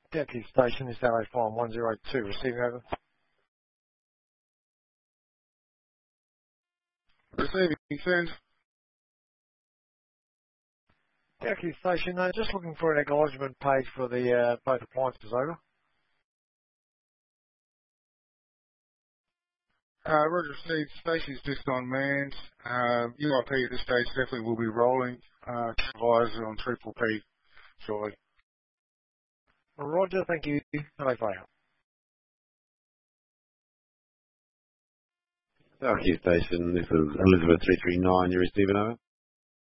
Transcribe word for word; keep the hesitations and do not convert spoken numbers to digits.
Deputy Station, this is L A five one zero two, receiving over. Receiving, send. Deputy Station, uh, just looking for an acknowledgement page for the uh, both appliances, over. Uh, Roger, Steve, station's just unmanned. Uh, U I P at this stage definitely will be rolling. Uh, advisor on triple P shortly. Roger, thank you. L A five. Thank you, Station. This is Elizabeth three three nine. You're receiving over.